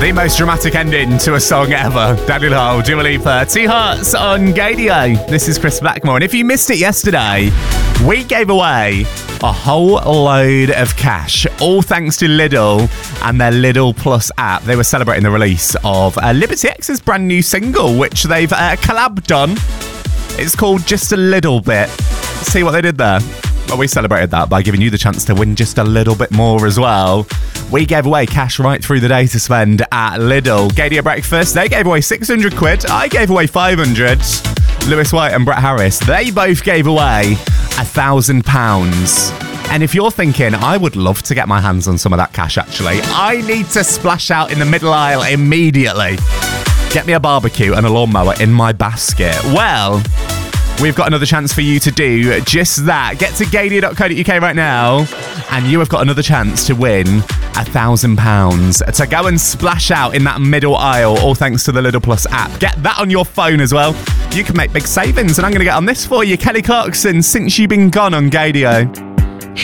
The most dramatic ending to a song ever. Daniel Hall, Dua Lipa, Two Hearts on Gadio. This is Chris Blackmore, and if you missed it yesterday, we gave away a whole load of cash, all thanks to Lidl and their Lidl Plus app. They were celebrating the release of Liberty X's brand new single, which they've collabed on. It's called Just a Little Bit. See what they did there? Well, we celebrated that by giving you the chance to win just a little bit more as well. We gave away cash right through the day to spend at Lidl. Gadio Breakfast, they gave away 600 quid. I gave away 500. Lewis White and Brett Harris, they both gave away £1,000. And if you're thinking, I would love to get my hands on some of that cash, actually, I need to splash out in the middle aisle immediately. Get me a barbecue and a lawnmower in my basket. Well, we've got another chance for you to do just that. Get to gadio.co.uk right now, and you have got another chance to win £1,000 to go and splash out in that middle aisle, all thanks to the Lidl Plus app. Get that on your phone as well. You can make big savings, and I'm going to get on this for you. Kelly Clarkson, Since You've Been Gone on Gadio.